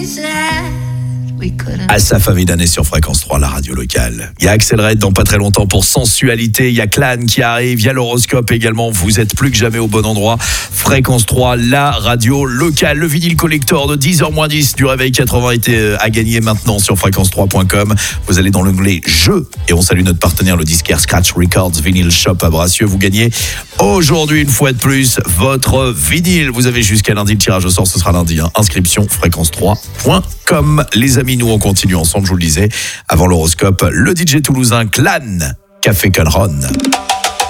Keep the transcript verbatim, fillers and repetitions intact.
Asaf Avidan sur Fréquence trois, la radio locale. Il y a Axel Red dans pas très longtemps pour Sensualité. Il y a Clan qui arrive. Il y a l'horoscope également. Vous êtes plus que jamais au bon endroit. Fréquence trois, la radio locale. Le vinyle collector de dix heures moins dix du Réveil quatre-vingts était à gagner maintenant sur fréquence trois point com. Vous allez dans l'onglet Jeux et on salue notre partenaire, le disquaire Scratch Records Vinyl Shop à Bracieux. Vous gagnez aujourd'hui, une fois de plus, votre vinyle. Vous avez jusqu'à lundi. Le tirage au sort, ce sera lundi. Hein. Inscription fréquence trois point com. Les amis, nous on continue ensemble, je vous le disais, avant l'horoscope, le D J toulousain Clan, Café Conron.